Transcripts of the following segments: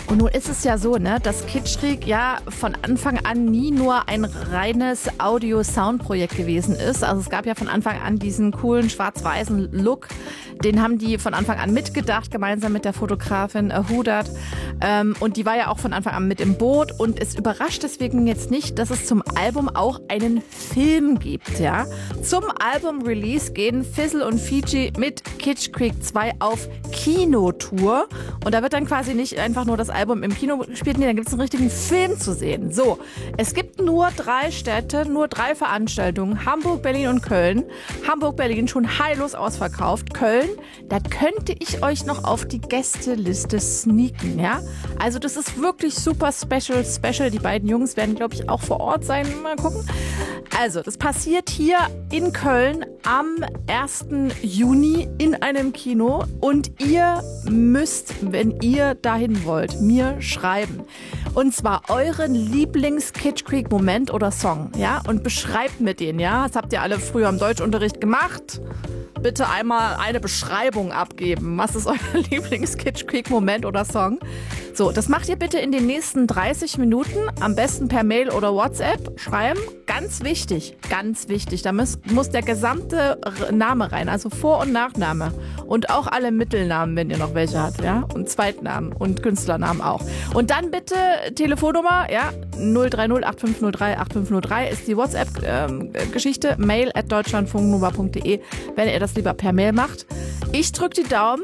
Und nun ist es ja so, ne, dass Kitschkrieg ja von Anfang an nie nur ein reines Audio-Sound-Projekt gewesen ist. Also es gab ja von Anfang an diesen coolen schwarz-weißen Look. Den haben die von Anfang an mitgedacht, gemeinsam mit der Fotografin Hudat. Und die war ja auch von Anfang an mit im Boot. Und es überrascht deswegen jetzt nicht, dass es zum Album auch einen Film gibt. Ja? Zum Album-Release gehen Fizzle und Fiji mit Kitschkrieg 2 auf Kinotour. Und da wird dann quasi nicht einfach nur das Album im Kino gespielt, nee, dann gibt es einen richtigen Film zu sehen. So, es gibt nur 3 Städte, nur 3 Veranstaltungen, Hamburg, Berlin und Köln. Hamburg, Berlin schon heillos ausverkauft. Köln, da könnte ich euch noch auf die Gästeliste sneaken, ja? Also das ist wirklich super special. Die beiden Jungs werden, glaube ich, auch vor Ort sein. Mal gucken. Also, das passiert hier in Köln am 1. Juni in einem Kino und ihr müsst, wenn ihr dahin wollt, mir schreiben. Und zwar euren Lieblings-Kitschkrieg-Moment oder Song, ja? Und beschreibt mit denen, ja? Das habt ihr alle früher im Deutschunterricht gemacht. Bitte einmal eine Beschreibung abgeben. Was ist euer Lieblings-Kitschkrieg-Moment oder Song? So, das macht ihr bitte in den nächsten 30 Minuten. Am besten per Mail oder WhatsApp schreiben. Ganz wichtig. Da muss der gesamte Name rein. Also Vor- und Nachname. Und auch alle Mittelnamen, wenn ihr noch welche habt, ja? Und Zweitnamen und Künstlernamen auch. Und dann bitte Telefonnummer, ja? 030 8503 8503 ist die WhatsApp-Geschichte. mail@deutschlandfunknova.de, wenn ihr das lieber per Mail macht. Ich drücke die Daumen.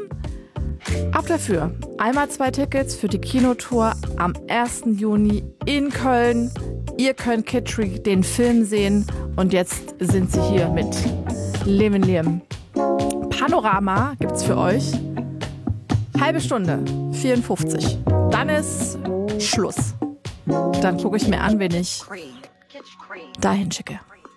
Ab dafür. Einmal 2 Tickets für die Kinotour am 1. Juni in Köln. Ihr könnt Kitschkrieg den Film sehen. Und jetzt sind sie hier mit Leben Liem. Panorama gibt's für euch. Halbe Stunde, 54. Dann ist Schluss. Dann gucke ich mir an, wen ich dahin schicke.